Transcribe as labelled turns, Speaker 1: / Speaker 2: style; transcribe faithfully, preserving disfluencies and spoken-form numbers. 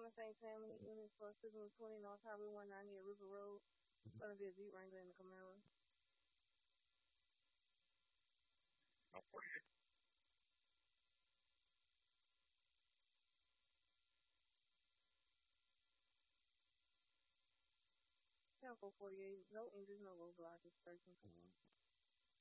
Speaker 1: the same family unit for Signal twenty North Highway one ninety at River Road. It's going to be a Jeep Wrangler and a Camaro.
Speaker 2: No forty-eight.
Speaker 1: ten four forty-eight. No injuries, no roadblocks. It's thirteen.
Speaker 2: Mm-hmm.